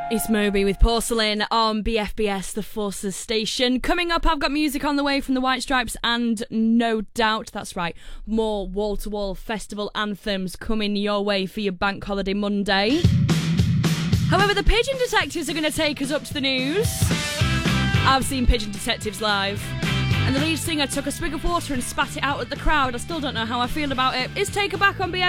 It's Moby with Porcelain on BFBS, the Forces station. Coming up, I've got music on the way from the White Stripes and No Doubt, that's right, more wall-to-wall festival anthems coming your way for your Bank Holiday Monday. However, the Pigeon Detectives are going to take us up to the news. I've seen Pigeon Detectives live, and the lead singer took a swig of water and spat it out at the crowd. I still don't know how I feel about it. Is Take Her Back on BFBS.